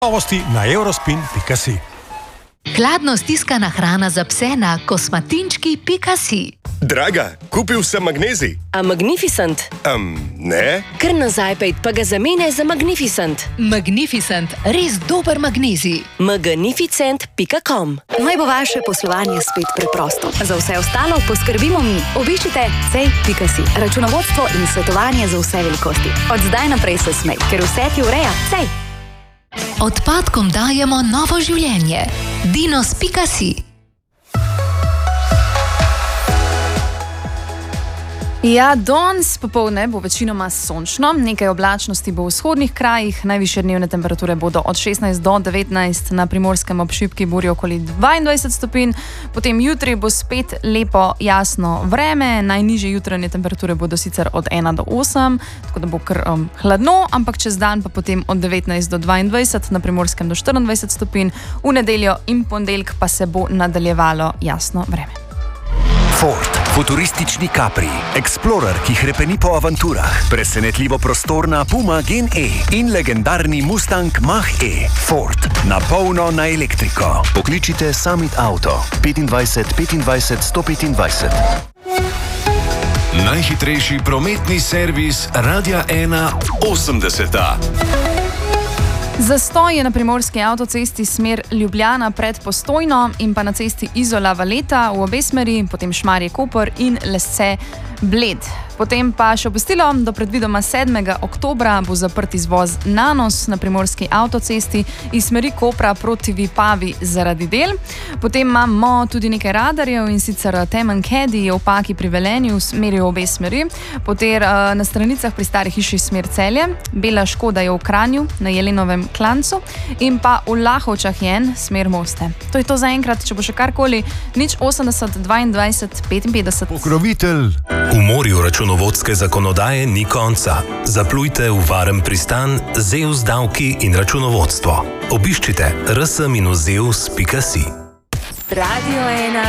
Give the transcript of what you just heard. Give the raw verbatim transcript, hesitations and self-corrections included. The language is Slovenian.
Novosti na eurospin pika si. Hladno stiskana hrana za pse na kosmatinčki pika si. Draga, kupil sem magnezij. A Magnificent? Um, ne. Kar nazaj pejt, pa ga zamene za Magnificent. Magnificent, res dober magnezij. magnificent pika com. Naj bo vaše poslovanje spet preprosto. Za vse ostalo poskrbimo mi. Obiščite cej pika si. Računovodstvo in svetovanje za vse velikosti. Od zdaj naprej se smej, ker vse ti ureja cej. Odpadkom dajemo novo življenje. dinos pika si. Ja, danes popoldne bo večinoma sončno, nekaj oblačnosti bo v vzhodnih krajih, najvišje dnevne temperature bodo od šestnajst do devetnajst, na Primorskem ob šibki burji okoli dvaindvajset stopinj, potem jutri bo spet lepo jasno vreme, najnižje jutranje temperature bodo sicer od ena do osem, tako da bo kar um, hladno, ampak čez dan pa potem od devetnajst do dvaindvajset, na Primorskem do štiriindvajset stopinj, v nedeljo in ponedeljek pa se bo nadaljevalo jasno vreme. Ford, futuristični Capri, Explorer, ki hrepeni po avanturah, presenetljivo prostorna Puma Gen E in legendarni Mustang Mach-E. Ford, na polno na elektriko. Pokličite Summit Auto petindvajset petindvajset sto petindvajset. Najhitrejši prometni servis Radia ena osemdeseta. Zastoj je na primorski avtocesti smer Ljubljana pred Postojno in pa na cesti Izola-Valeta v obe smeri, potem Šmarje-Koper in Lesce-Bled. Potem pa še obvestilo, do predvidoma sedmega oktobra bo zaprt izvoz Nanos na primorski avtocesti iz smeri Kopra proti Vipavi zaradi del. Potem imamo tudi nekaj radarjev in sicer temen Caddy je v Paki pri Velenju v smeri v obe smeri, potem na stranicah pri Stari hiši smer Celje, Bela Škoda je v Kranju na Jelenovem Klancu in pa v Lahovčah je en smer Moste. To je to za enkrat, če bo še karkoli, nič osemdeset dvaindvajset petinpetdeset. Pokrovitelj. V morju računovodske zakonodaje ni konca. Zaplujte v varen pristan z E U S davki in računovodstvo. Obiščite r s dash zeus pika si. Radio ena.